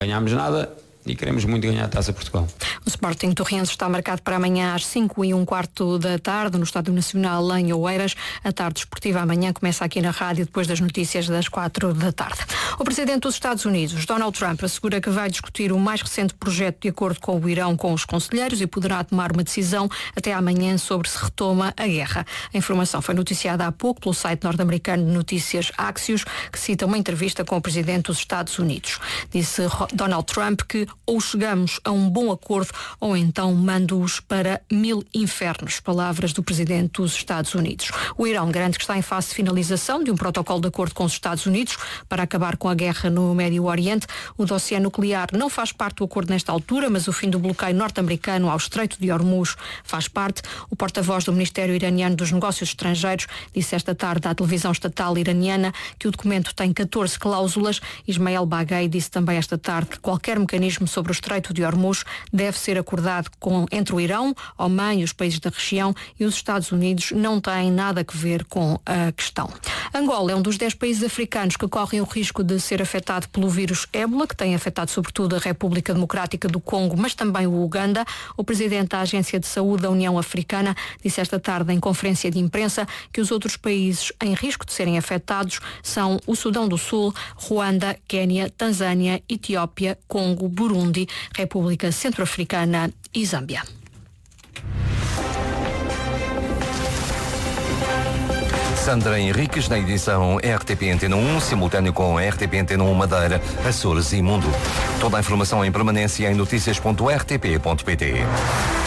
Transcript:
Ganhámos nada e queremos muito ganhar a Taça Portugal. O Sporting Torrense está marcado para amanhã às 5:15 da tarde no Estádio Nacional em Oeiras. A tarde esportiva amanhã começa aqui na rádio depois das notícias das 4 da tarde. O presidente dos Estados Unidos, Donald Trump, assegura que vai discutir o mais recente projeto de acordo com o Irão com os conselheiros e poderá tomar uma decisão até amanhã sobre se retoma a guerra. A informação foi noticiada há pouco pelo site norte-americano de notícias Axios, que cita uma entrevista com o presidente dos Estados Unidos. Disse Donald Trump que ou chegamos a um bom acordo ou então mando-os para 1000 infernos. Palavras do presidente dos Estados Unidos. O Irão garante que está em fase de finalização de um protocolo de acordo com os Estados Unidos para acabar com a guerra no Médio Oriente. O dossiê nuclear não faz parte do acordo nesta altura, mas o fim do bloqueio norte-americano ao Estreito de Hormuz faz parte. O porta-voz do Ministério Iraniano dos Negócios Estrangeiros disse esta tarde à televisão estatal iraniana que o documento tem 14 cláusulas. Ismael Baghei disse também esta tarde que qualquer mecanismo sobre o Estreito de Hormuz deve ser acordado entre o Irão, Omã e os países da região, e os Estados Unidos não têm nada a ver com a questão. Angola é um dos 10 países africanos que correm o risco de ser afetado pelo vírus ébola, que tem afetado sobretudo a República Democrática do Congo, mas também o Uganda. O presidente da Agência de Saúde da União Africana disse esta tarde em conferência de imprensa que os outros países em risco de serem afetados são o Sudão do Sul, Ruanda, Quénia, Tanzânia, Etiópia, Congo, Burundi, República Centro-Africana e Zâmbia. Sandra Henriques na edição RTP Antena 1, simultâneo com RTP Antena 1 Madeira, Açores e Mundo. Toda a informação em permanência em noticias.rtp.pt.